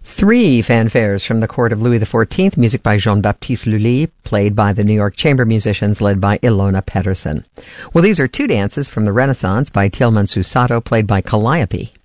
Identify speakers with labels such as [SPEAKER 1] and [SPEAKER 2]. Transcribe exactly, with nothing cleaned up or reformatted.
[SPEAKER 1] Three fanfares from the court of Louis the fourteenth, music by Jean-Baptiste Lully, played by the New York Chamber Musicians, led by Ilona Pettersson. Well, these are two dances from the Renaissance by Tilman Susato, played by Calliope.